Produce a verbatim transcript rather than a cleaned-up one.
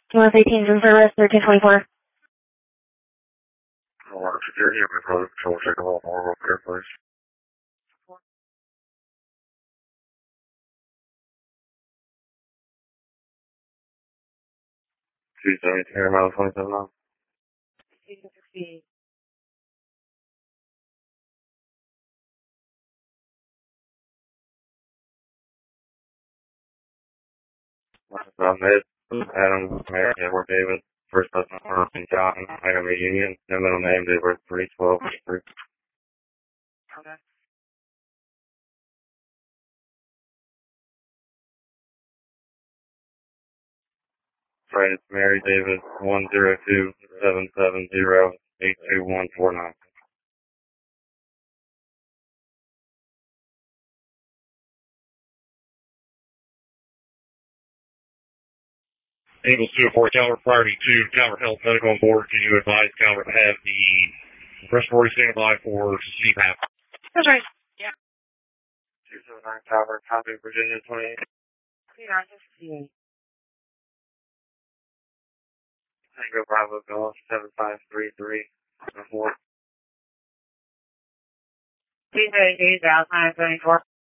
U S eighteen in service, thirteen twenty-four. Alright, security, I'm going to control check a little more real quick, please. two seventeen, about twenty-seven now. eighteen sixty-eight. Um, Ed, Adam, Mayor, Edward David, first person, Ernest John, Miami Union, no middle name, they were three twelve, three. Okay. Right, it's Mary David, one zero two seven seven zero eight two one four nine. Eagles two oh four, Calvert, priority two, Calvert Health Medical on board. Can you advise Calvert to have the respiratory standby for C PAP? That's right. Yeah. two seven nine Calvert, copy, Virginia twenty-eight. nine sixty-eight. Tango Bravo Golf, seven five three three four. Tuesday, eight, Dallas nine seventy-four.